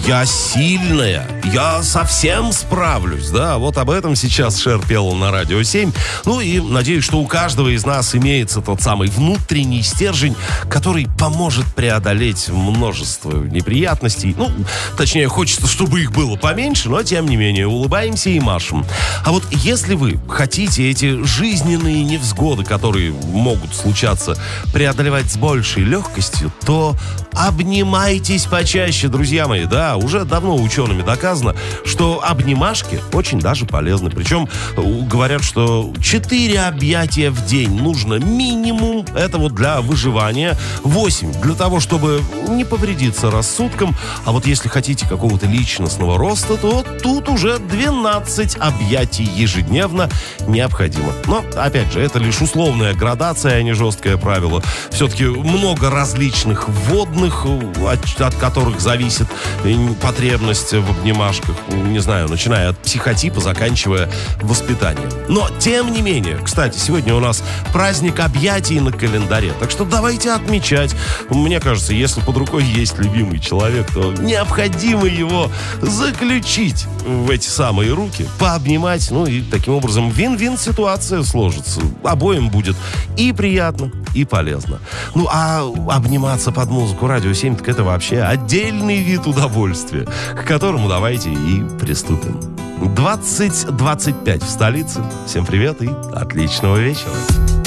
я сильная, я совсем справлюсь, да, вот об этом сейчас Шер пела на Радио 7. Ну и надеюсь, что у каждого из нас имеется тот самый внутренний стержень, который поможет преодолеть множество неприятностей. Ну, точнее, хочется, чтобы их было поменьше, но тем не менее улыбаемся и машем. А вот если вы хотите эти жизненные невзгоды, которые могут случаться, преодолевать с большей легкостью, то обнимайтесь почаще, друзья мои. Да, уже давно учеными доказано, что обнимашки очень даже полезны. Причем говорят, что 4 объятия в день нужно минимум. Это вот для выживания. 8 для того, чтобы не повредиться рассудком. А вот если хотите какого-то личностного роста, то тут уже 12 объятий ежедневно необходимо. Но, опять же, это лишь условная градация, а не жесткое правило. Все-таки много различных вводных, от которых зависит потребность в обнимашках. Не знаю, начиная от психотипа, заканчивая воспитанием. Но, тем не менее, кстати, сегодня у нас праздник объятий на календаре. Так что давайте отмечать. Мне кажется, если под рукой есть любимый человек, то необходимо его заключить в эти самые руки, пообнимать. Ну и таким образом вин-вин ситуация сложится. Обоим будет и приятно, и полезно. Ну а обниматься под музыку Радио 7, так это вообще отдельный вид удовольствия, к которому давайте и приступим. 20:25 в столице. Всем привет и отличного вечера.